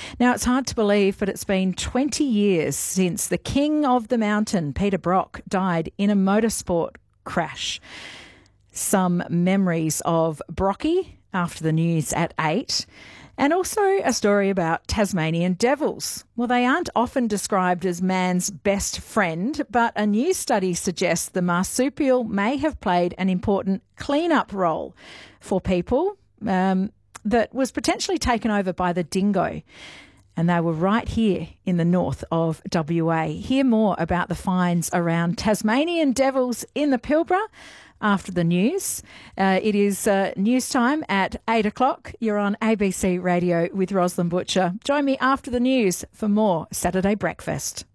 Now, it's hard to believe, but it's been 20 years since the king of the mountain, Peter Brock, died in a motorsport crash. Some memories of Brocky after the news at 8. And also a story about Tasmanian devils. Well, they aren't often described as man's best friend, but a new study suggests the marsupial may have played an important clean-up role for people that was potentially taken over by the dingo. And they were right here in the north of WA. Hear more about the finds around Tasmanian devils in the Pilbara after the news. It is news time at 8 o'clock. You're on ABC Radio with Rosalind Butcher. Join me after the news for more Saturday Breakfast.